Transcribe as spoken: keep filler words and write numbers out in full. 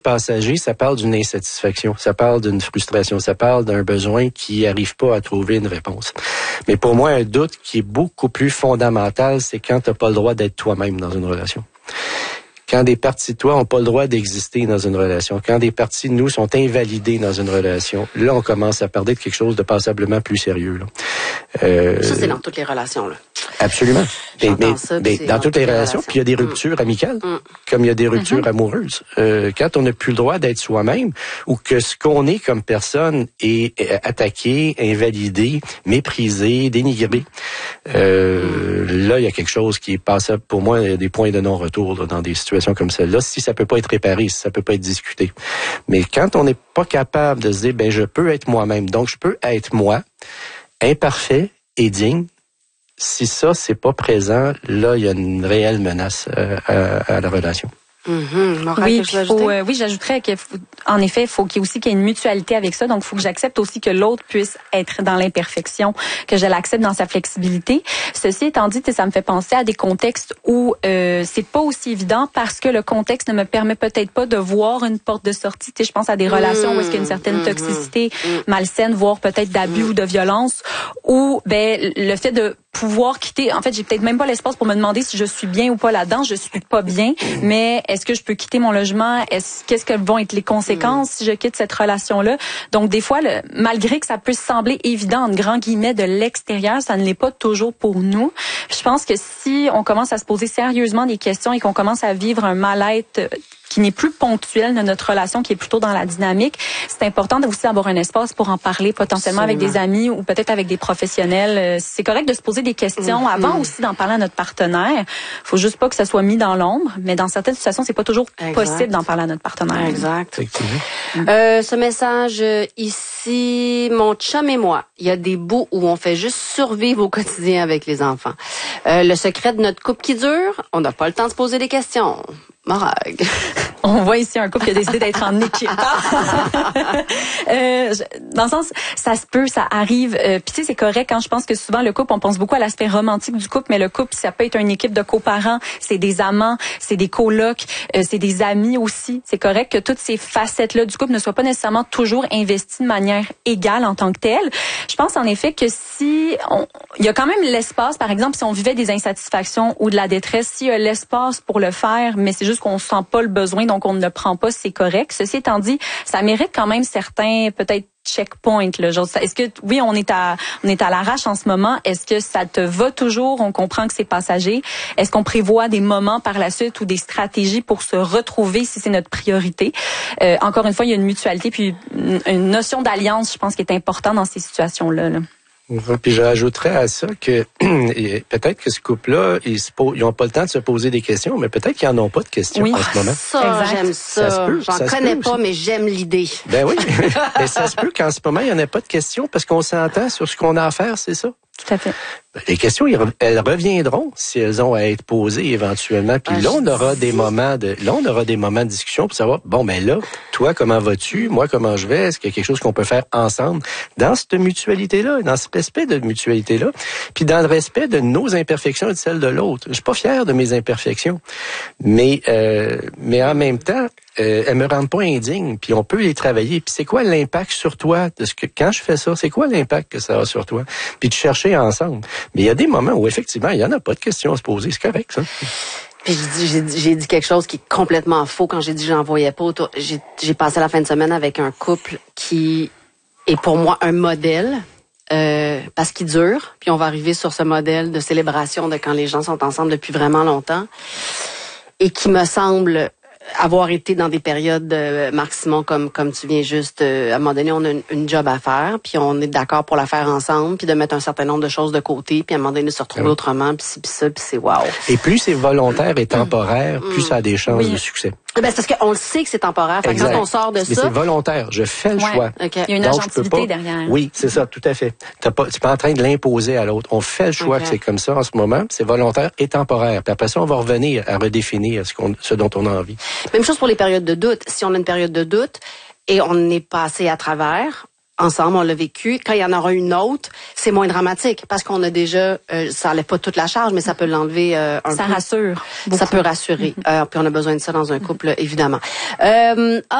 passager, ça parle d'une insatisfaction, ça parle d'une frustration, ça parle d'un besoin qui n'arrive pas à trouver une réponse. Mais pour moi, un doute qui est beaucoup plus fondamental, c'est quand tu n'as pas le droit d'être toi-même dans une relation. Quand des parties de toi n'ont pas le droit d'exister dans une relation, quand des parties de nous sont invalidées dans une relation, là, on commence à parler de quelque chose de passablement plus sérieux. Là. Euh, ça, c'est dans toutes les relations, là. Absolument. Mais, mais, ça, mais dans, dans toutes les relations, relations. Puis il y a des ruptures mmh. amicales, mmh. comme il y a des ruptures mmh. amoureuses. Euh, quand on n'a plus le droit d'être soi-même, ou que ce qu'on est comme personne est attaqué, invalidé, méprisé, dénigré, euh, mmh. là, il y a quelque chose qui est passable. Pour moi, il y a des points de non-retour là, dans des situations comme celle-là, si ça peut pas être réparé, si ça peut pas être discuté. Mais quand on n'est pas capable de se dire, ben je peux être moi-même, donc je peux être moi, imparfait et digne, si ça, c'est pas présent, là, il y a une réelle menace euh, à, à la relation. Mm-hmm. Maura, oui, faut, euh, oui, j'ajouterais qu'en effet, il faut qu'il y ait aussi qu'il y ait une mutualité avec ça. Donc, il faut que j'accepte aussi que l'autre puisse être dans l'imperfection, que je l'accepte dans sa flexibilité. Ceci étant dit, ça me fait penser à des contextes où euh, c'est pas aussi évident parce que le contexte ne me permet peut-être pas de voir une porte de sortie. Tu sais, je pense à des relations mmh, où est-ce qu'il y a une certaine mmh, toxicité mmh. malsaine, voire peut-être d'abus mmh. ou de violence, où ben le fait de pouvoir quitter, en fait, j'ai peut-être même pas l'espace pour me demander si je suis bien ou pas là-dedans. Je suis pas bien, mais est-ce que je peux quitter mon logement? Est-ce, qu'est-ce que vont être les conséquences mm. si je quitte cette relation-là? Donc, des fois, le, malgré que ça peut sembler évident, en grand guillemets, de l'extérieur, ça ne l'est pas toujours pour nous. Je pense que si on commence à se poser sérieusement des questions et qu'on commence à vivre un mal-être qui n'est plus ponctuel de notre relation, qui est plutôt dans la dynamique, c'est important de aussi avoir un espace pour en parler potentiellement Absolument. Avec des amis ou peut-être avec des professionnels. C'est correct de se poser des questions mm-hmm. avant aussi d'en parler à notre partenaire. Faut juste pas que ça soit mis dans l'ombre, mais dans certaines situations, c'est pas toujours exact. Possible d'en parler à notre partenaire. Exact. Euh, ce message ici, mon chum et moi, il y a des bouts où on fait juste survivre au quotidien avec les enfants. Euh, le secret de notre couple qui dure, on n'a pas le temps de se poser des questions. Morag. On voit ici un couple qui a décidé d'être en équipe. euh, dans le sens, ça se peut, ça arrive. Euh, Puis tu sais, c'est correct. Quand je pense que souvent le couple, on pense beaucoup à l'aspect romantique du couple, mais le couple, ça peut être une équipe de coparents, c'est des amants, c'est des colocs, euh, c'est des amis aussi. C'est correct que toutes ces facettes-là du couple ne soient pas nécessairement toujours investies de manière égale en tant que telle. Je pense en effet que si on, il y a quand même l'espace, par exemple, si on vivait des insatisfactions ou de la détresse, s'il y a l'espace pour le faire, mais c'est juste qu'on sent pas le besoin, donc on ne le prend pas, c'est correct. Ceci étant dit, ça mérite quand même certains, peut-être, checkpoints. Là. Genre, est-ce que, oui, on est à, on est à l'arrache en ce moment. Est-ce que ça te va toujours? On comprend que c'est passager. Est-ce qu'on prévoit des moments par la suite ou des stratégies pour se retrouver si c'est notre priorité? Euh, encore une fois, il y a une mutualité puis une, une notion d'alliance, je pense, qui est importante dans ces situations-là. Là. Puis je rajouterais à ça que peut-être que ce couple-là, ils n'ont pas le temps de se poser des questions, mais peut-être qu'ils n'en ont pas de questions oui. en ce moment. Ça, exact. J'aime ça. ça se peut, J'en ça connais pas, aussi. Mais j'aime l'idée. Ben oui. Mais ça se peut qu'en ce moment, il n'y en ait pas de questions parce qu'on s'entend sur ce qu'on a à faire, c'est ça? Tout à fait. Les questions, elles reviendront si elles ont à être posées éventuellement. Puis ah, là, on aura des moments de, là, on aura des moments de discussion pour savoir, bon, ben là, toi, comment vas-tu? Moi, comment je vais? Est-ce qu'il y a quelque chose qu'on peut faire ensemble dans cette mutualité-là, dans cet respect de mutualité-là, puis dans le respect de nos imperfections et de celles de l'autre. Je suis pas fier de mes imperfections, mais, euh, mais en même temps, euh, elles me rendent pas indigne, puis on peut les travailler. Puis c'est quoi l'impact sur toi de ce que, quand je fais ça, c'est quoi l'impact que ça a sur toi? Puis de chercher ensemble. Mais il y a des moments où, effectivement, il y en a pas de questions à se poser. C'est correct, ça. Puis j'ai, j'ai, j'ai dit quelque chose qui est complètement faux quand j'ai dit que j'en voyais pas autour. J'ai, j'ai passé la fin de semaine avec un couple qui est pour moi un modèle. Euh, parce qu'il dure, puis on va arriver sur ce modèle de célébration de quand les gens sont ensemble depuis vraiment longtemps, et qui me semble avoir été dans des périodes de Marc-Simon, comme comme tu viens juste, euh, à un moment donné, on a une, une job à faire, puis on est d'accord pour la faire ensemble, puis de mettre un certain nombre de choses de côté, puis à un moment donné, se retrouver oui. autrement, puis ci, puis ça, puis c'est wow. Et plus c'est volontaire et temporaire, mmh. plus ça a des chances oui. de succès. Ben, c'est parce qu'on le sait que c'est temporaire. Fait que quand on sort de mais ça. c'est volontaire. Je fais le ouais. choix. Okay. Il y a une Donc, agentivité je peux pas... derrière. Oui, c'est ça, tout à fait. T'as pas, tu n'es pas en train de l'imposer à l'autre. On fait le choix okay. que c'est comme ça en ce moment. C'est volontaire et temporaire. Puis après ça, on va revenir à redéfinir ce, qu'on, ce dont on a envie. Même chose pour les périodes de doute. Si on a une période de doute et on est passé à travers, ensemble, on l'a vécu. Quand il y en aura une autre, c'est moins dramatique parce qu'on a déjà, euh, ça enlève pas toute la charge, mais ça peut l'enlever euh, un ça peu. rassure. Ça peut rassurer. euh, puis on a besoin de ça dans un couple, évidemment. Euh,